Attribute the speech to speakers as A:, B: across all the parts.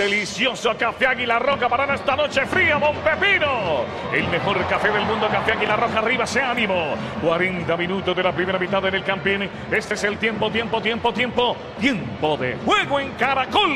A: delicioso café Águila Roja para esta noche fría, Don Pepino. El mejor café del mundo, café Águila Roja, arriba ese ánimo. 40 minutos de la primera mitad en el Campín. Este es el tiempo de juego en Caracol.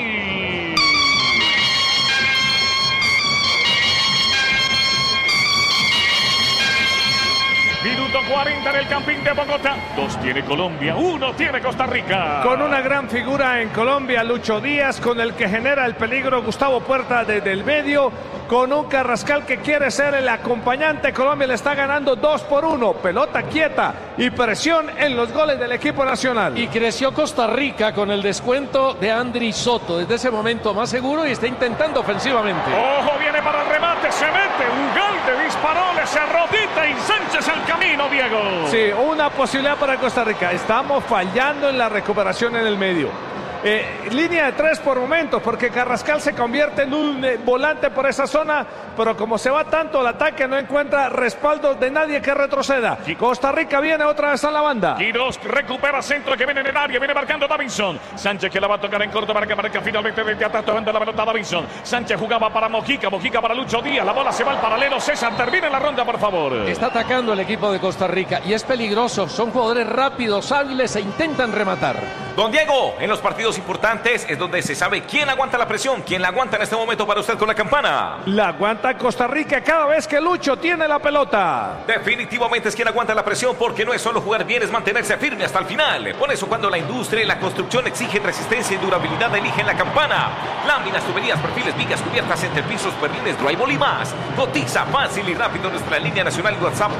A: Minuto 40 en el Campín de Bogotá. 2 tiene Colombia, 1 tiene Costa Rica.
B: Con una gran figura en Colombia, Lucho Díaz, con el que genera el peligro Gustavo Puerta desde el medio, con un Carrascal que quiere ser el acompañante. Colombia le está ganando 2-1, pelota quieta y presión en los goles del equipo nacional.
C: Y creció Costa Rica con el descuento de Andri Soto, desde ese momento más seguro y está intentando ofensivamente.
A: Ojo, viene para el remate, se mete, Ugalde disparó, le cerró Dita y Sánchez el camino, Diego.
B: Sí, una posibilidad para Costa Rica. Estamos fallando en la recuperación en el medio. Línea de 3 por momentos, porque Carrascal se convierte en un volante por esa zona, pero como se va tanto el ataque, no encuentra respaldo de nadie que retroceda. Costa Rica viene otra vez a la banda.
A: Quirós recupera centro que viene en el área, viene marcando Davinson. Sánchez que la va a tocar en corto para que marca finalmente desde atrás, tocando la pelota Davinson. Sánchez jugaba para Mojica para Lucho Díaz, la bola se va al paralelo. César, termina la ronda, por favor.
C: Está atacando el equipo de Costa Rica y es peligroso, son jugadores rápidos, hábiles e intentan rematar.
D: Don Diego, en los partidos importantes es donde se sabe quién aguanta la presión, quién la aguanta en este momento para usted con la campana.
B: La aguanta Costa Rica cada vez que Lucho tiene la pelota.
D: Definitivamente es quien aguanta la presión, porque no es solo jugar bien, es mantenerse firme hasta el final. Por eso cuando la industria y la construcción exigen resistencia y durabilidad, eligen la campana. Láminas, tuberías, perfiles, vigas, cubiertas, entrepisos, perlines, drywall y más. Cotiza fácil y rápido en nuestra línea nacional WhatsApp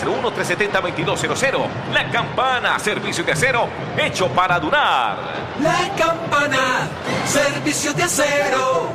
D: 601-370-2200. La Campana, servicio de acero hecho para durar.
E: La Campana, servicio de acero.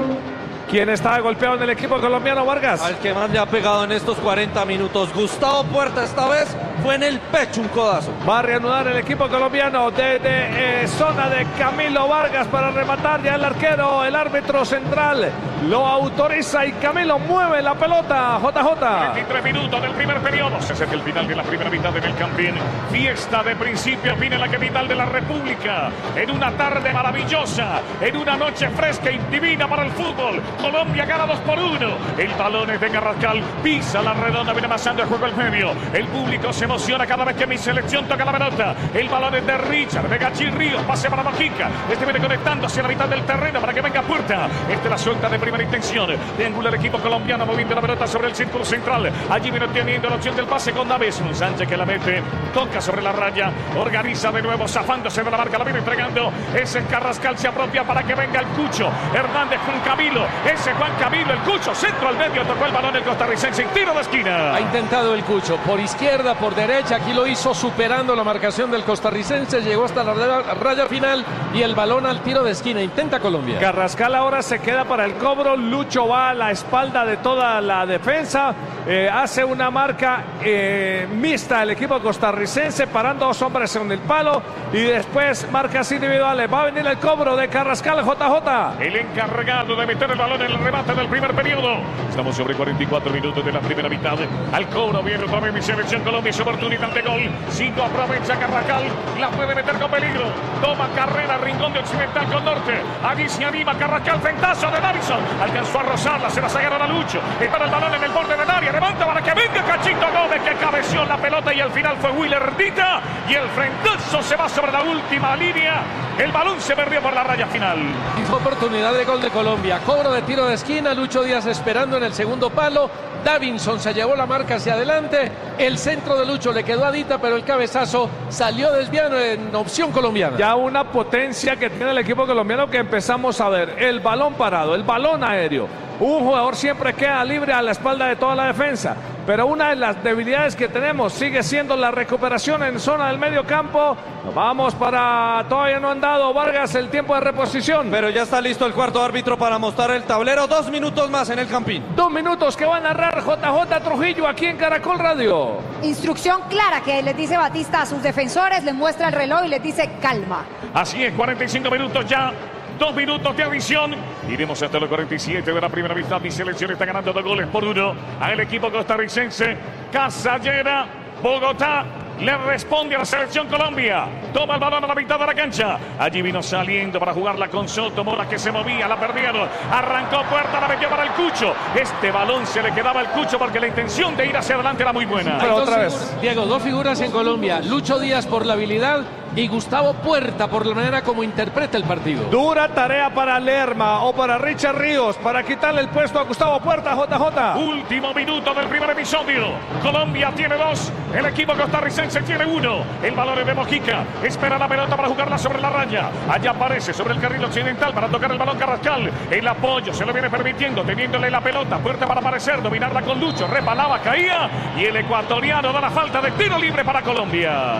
B: ¿Quién está golpeado en el equipo colombiano, Vargas?
F: Al que más le ha pegado en estos 40 minutos. Gustavo Puerta, esta vez fue en el pecho un codazo.
B: Va a reanudar el equipo colombiano desde zona de Camilo Vargas para rematar ya el arquero. El árbitro central lo autoriza y Camilo mueve la pelota. JJ.
A: 23 minutos del primer periodo. Se acerca el final de la primera mitad en el Campín. Fiesta de principio a fin en la capital de la República. En una tarde maravillosa. En una noche fresca y divina para el fútbol. Colombia gana 2-1. El balón es de Carrascal. Pisa la redonda, viene amasando el juego al medio. El público se emociona cada vez que mi selección toca la pelota. El balón es de Richard, de Gachi Ríos. Pase para Mojica. Este viene conectando hacia la mitad del terreno para que venga Puerta. La suelta de primera intención. Triangula el equipo colombiano moviendo la pelota sobre el círculo central. Allí viene teniendo la opción del pase con Davison. Sánchez que la mete. Toca sobre la raya. Organiza de nuevo, zafándose de la marca. La viene entregando. Ese Carrascal se apropia para que venga el Cucho. Hernández con Camilo. Ese Juan Camilo, el Cucho, centro al medio, tocó el balón el costarricense en tiro de esquina.
C: Ha intentado el Cucho por izquierda, por derecha, aquí lo hizo superando la marcación del costarricense, llegó hasta la raya final y el balón al tiro de esquina, intenta Colombia.
B: Carrascal ahora se queda para el cobro, Lucho va a la espalda de toda la defensa, hace una marca mixta el equipo costarricense, parando 2 hombres en el palo y después marcas individuales. Va a venir el cobro de Carrascal, JJ.
A: El encargado de meter el balón en el remate del primer periodo. Estamos sobre 44 minutos de la primera mitad. Al cobro viene otra vez mi selección Colombia, su oportunidad de gol. 5 aprovecha Carrascal, la puede meter con peligro. Toma carrera, rincón de Occidental con Norte. Allí se anima Carrascal, frentazo de Davison. Alcanzó a rozarla, se la sacaron a Lucho. Espera el balón en el borde del área, levanta para que venga Cachito Gómez, que cabeció la pelota y al final fue Willer Dita. Y el frentazo se va sobre la última línea. El balón se perdió por la raya final.
C: Y fue oportunidad de gol de Colombia. Cobro de tiro de esquina, Lucho Díaz esperando en el segundo palo. Davinson se llevó la marca hacia adelante. El centro de Lucho le quedó a Dita, pero el cabezazo salió desviado en opción colombiana.
B: Ya una potencia que tiene el equipo colombiano que empezamos a ver. El balón parado, el balón aéreo. Un jugador siempre queda libre a la espalda de toda la defensa. Pero una de las debilidades que tenemos sigue siendo la recuperación en zona del medio campo. Vamos para... Todavía no han dado, Vargas, el tiempo de reposición.
F: Pero ya está listo el cuarto árbitro para mostrar el tablero. 2 minutos más en el Campín.
B: 2 minutos que va a narrar JJ Trujillo aquí en Caracol Radio.
G: Instrucción clara que les dice Batista a sus defensores, les muestra el reloj y les dice calma.
A: Así es, 45 minutos ya. 2 minutos de adición. Iremos hasta los 47 de la primera mitad. Mi selección está ganando 2-1 al equipo costarricense. Casa llena, Bogotá. Le responde a la selección Colombia. Toma el balón a la mitad de la cancha. Allí vino saliendo para jugarla con Soto. Mora que se movía, la perdieron. Arrancó Puerta, la metió para el Cucho. Este balón se le quedaba al Cucho porque la intención de ir hacia adelante era muy buena.
B: Pero otra vez.
C: Diego, dos figuras en Colombia. Lucho Díaz por la habilidad y Gustavo Puerta por la manera como interpreta el partido.
B: Dura tarea para Lerma o para Richard Ríos para quitarle el puesto a Gustavo Puerta, JJ.
A: Último minuto del primer episodio. Colombia tiene 2. El equipo costarricense tiene 1. El balón es de Mojica. Espera la pelota para jugarla sobre la raya. Allá aparece sobre el carril occidental para tocar el balón Carrascal. El apoyo se lo viene permitiendo, teniéndole la pelota. Puerta para aparecer, dominarla con Lucho. Repalaba, caía. Y el ecuatoriano da la falta de tiro libre para Colombia.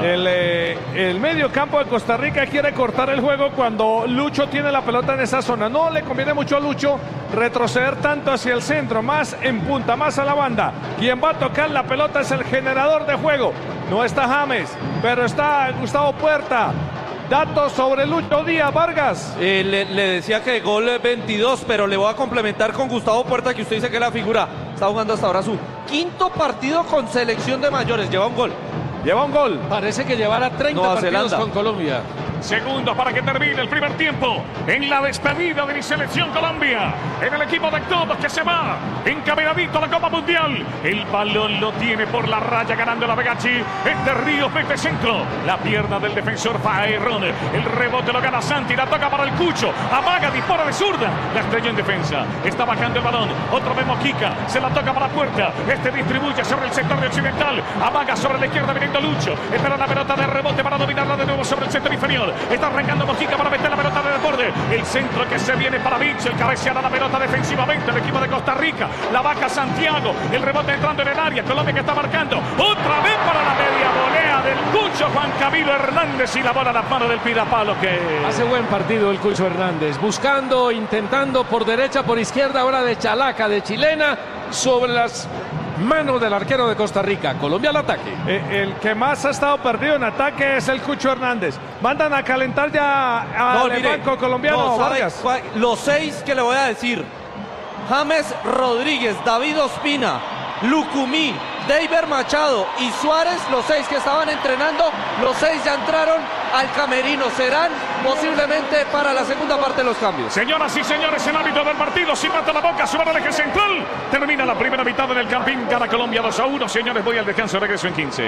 B: El medio campo de Costa Rica quiere cortar el juego cuando Lucho tiene la pelota en esa zona. No le conviene mucho a Lucho retroceder tanto hacia el centro, más en punta, más a la banda. Quien va a tocar la pelota es el generador de juego. No está James, pero está Gustavo Puerta. Datos sobre Lucho Díaz, Vargas.
F: Le decía que gol 22, pero le voy a complementar con Gustavo Puerta, que usted dice que es la figura. Está jugando hasta ahora su quinto partido con selección de mayores. Lleva un gol.
B: Lleva un gol.
C: Parece que llevará 30
F: Nueva
C: partidos
F: Zelanda
C: con Colombia.
A: Segundos para que termine el primer tiempo. En la despedida de mi selección Colombia. En el equipo de todos que se va encaminadito a la Copa Mundial. El balón lo tiene por la raya ganando la Vegachi. Este Ríos mete centro. La pierna del defensor Faerrón. El rebote lo gana Santi. La toca para el Cucho. Amaga, dispara de zurda. La estrella en defensa. Está bajando el balón. Otro vez Mojica. Se la toca para Puerta. Este distribuye sobre el sector de occidental. Amaga sobre la izquierda viniendo Lucho. Espera la pelota de rebote para dominarla de nuevo sobre el sector inferior. Está arrancando Mojica para meter la pelota de deporte. El centro que se viene para Mitchell. Cabeceada la pelota defensivamente. El equipo de Costa Rica. La baja Santiago. El rebote entrando en el área. Colombia que está marcando. Otra vez para la media volea del Cucho Juan Camilo Hernández. Y la bola a las manos del Pidapalo que
C: hace buen partido el Cucho Hernández. Buscando, intentando por derecha, por izquierda. Ahora de chalaca, de chilena. Sobre las manos del arquero de Costa Rica. Colombia al ataque.
B: El que más ha estado perdido en ataque es el Cucho Hernández. Mandan a calentar ya al banco colombiano, Vargas.
F: Los 6 que le voy a decir: James Rodríguez, David Ospina, Lucumí, Deiber Machado y Suárez, los 6 que estaban entrenando, los 6 ya entraron al camerino. Serán posiblemente para la segunda parte de los cambios.
A: Señoras y señores, el árbitro del partido sin mata la boca, sube al eje central. Termina la primera mitad en el Campín, gana Colombia 2-1. Señores, voy al descanso, regreso en 15.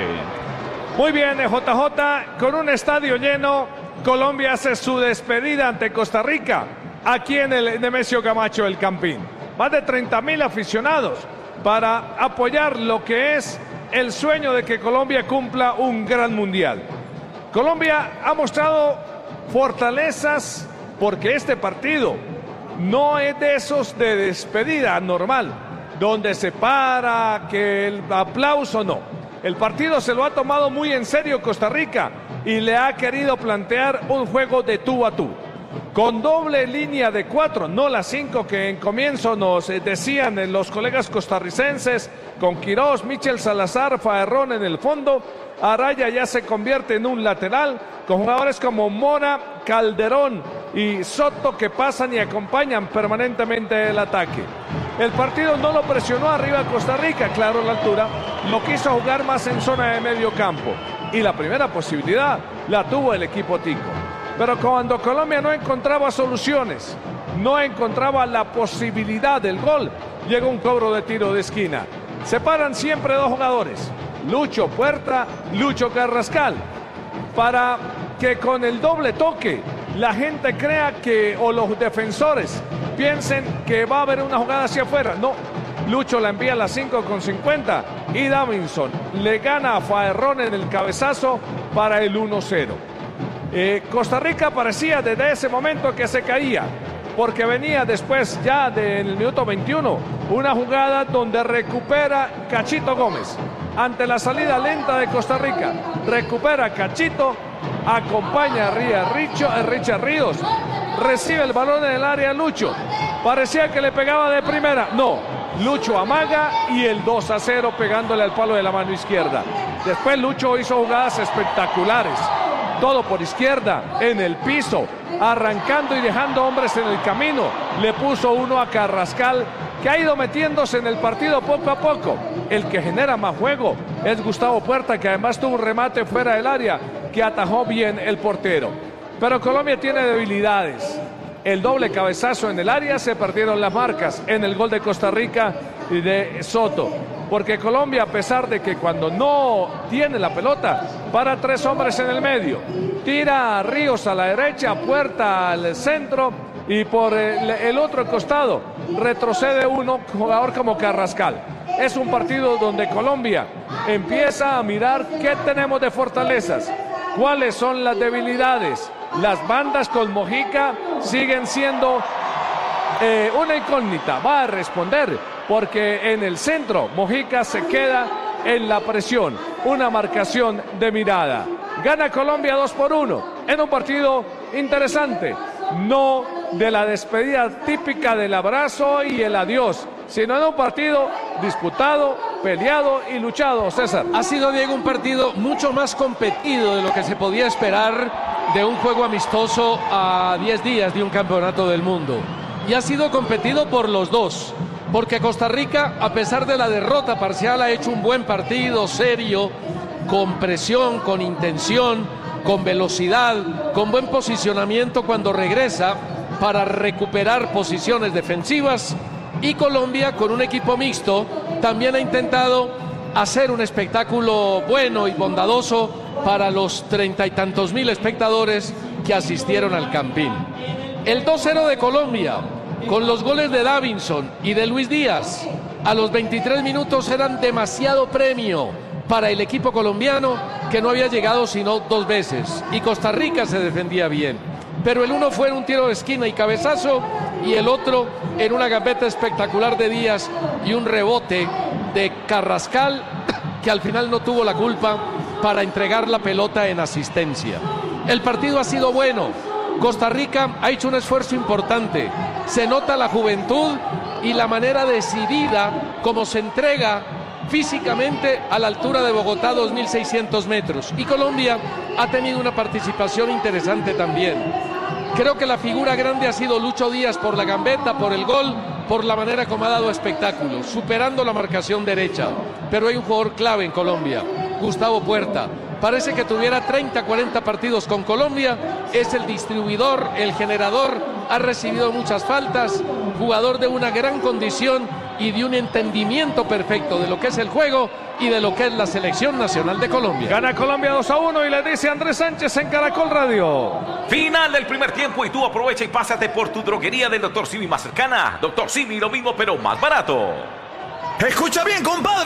B: Muy bien, JJ, con un estadio lleno, Colombia hace su despedida ante Costa Rica, aquí en el Nemesio Camacho del Campín. Más de 30.000 aficionados para apoyar lo que es el sueño de que Colombia cumpla un gran mundial. Colombia ha mostrado fortalezas porque este partido no es de esos de despedida normal, donde se para, que el aplauso no. El partido se lo ha tomado muy en serio Costa Rica y le ha querido plantear un juego de tú a tú. Con doble línea de 4, no las 5 que en comienzo nos decían los colegas costarricenses, con Quirós, Michel Salazar, Faerrón en el fondo. Araya ya se convierte en un lateral, con jugadores como Mora, Calderón y Soto que pasan y acompañan permanentemente el ataque. El partido no lo presionó arriba Costa Rica, claro, la altura, no quiso jugar más en zona de medio campo. Y la primera posibilidad la tuvo el equipo tico. Pero cuando Colombia no encontraba soluciones, no encontraba la posibilidad del gol, llegó un cobro de tiro de esquina. Se paran siempre dos jugadores, Lucho Puerta, Lucho Carrascal, para que con el doble toque la gente crea que, o los defensores piensen que va a haber una jugada hacia afuera. No, Lucho la envía a las 5:50 y Davinson le gana a Faerrón en el cabezazo para el 1-0. Costa Rica parecía desde ese momento que se caía, porque venía después ya del minuto 21 una jugada donde recupera Cachito Gómez ante la salida lenta de Costa Rica. Recupera Cachito, acompaña a Richard Ríos, recibe el balón en el área Lucho, parecía que le pegaba de primera, no, Lucho amaga y el 2-0 pegándole al palo de la mano izquierda. Después Lucho hizo jugadas espectaculares, todo por izquierda, en el piso, arrancando y dejando hombres en el camino. Le puso uno a Carrascal que ha ido metiéndose en el partido poco a poco. El que genera más juego es Gustavo Puerta, que además tuvo un remate fuera del área que atajó bien el portero. Pero Colombia tiene debilidades. El doble cabezazo en el área, se perdieron las marcas en el gol de Costa Rica y de Soto. Porque Colombia, a pesar de que cuando no tiene la pelota, para 3 hombres en el medio, tira a Ríos a la derecha, Puerta al centro y por el otro costado retrocede un jugador como Carrascal. Es un partido donde Colombia empieza a mirar qué tenemos de fortalezas, cuáles son las debilidades. Las bandas con Mojica siguen siendo una incógnita. Va a responder porque en el centro Mojica se queda en la presión. Una marcación de mirada. Gana Colombia 2-1 en un partido interesante. No de la despedida típica del abrazo y el adiós, sino en un partido disputado, peleado y luchado, César.
C: Ha sido, Diego, un partido mucho más competido de lo que se podía esperar de un juego amistoso a 10 días de un campeonato del mundo. Y ha sido competido por los dos, porque Costa Rica, a pesar de la derrota parcial, ha hecho un buen partido, serio, con presión, con intención, con velocidad, con buen posicionamiento cuando regresa para recuperar posiciones defensivas. Y Colombia, con un equipo mixto, también ha intentado hacer un espectáculo bueno y bondadoso para los 30 y tantos mil espectadores que asistieron al Campín. El 2-0 de Colombia, con los goles de Davinson y de Luis Díaz, a los 23 minutos eran demasiado premio para el equipo colombiano, que no había llegado sino 2 veces, y Costa Rica se defendía bien. Pero el uno fue en un tiro de esquina y cabezazo, y el otro en una gambeta espectacular de Díaz y un rebote de Carrascal, que al final no tuvo la culpa para entregar la pelota en asistencia. El partido ha sido bueno. Costa Rica ha hecho un esfuerzo importante. Se nota la juventud y la manera decidida como se entrega físicamente a la altura de Bogotá, 2.600 metros. Y Colombia ha tenido una participación interesante también. Creo que la figura grande ha sido Lucho Díaz por la gambeta, por el gol, por la manera como ha dado espectáculo, superando la marcación derecha. Pero hay un jugador clave en Colombia, Gustavo Puerta. Parece que tuviera 30, 40 partidos con Colombia, es el distribuidor, el generador, ha recibido muchas faltas, jugador de una gran condición y de un entendimiento perfecto de lo que es el juego y de lo que es la selección nacional de Colombia.
B: Gana Colombia 2-1 y le dice Andrés Sánchez en Caracol Radio.
D: Final del primer tiempo y tú aprovecha y pásate por tu droguería del Dr. Simi más cercana. Dr. Simi, lo mismo pero más barato.
H: Escucha bien, compadre.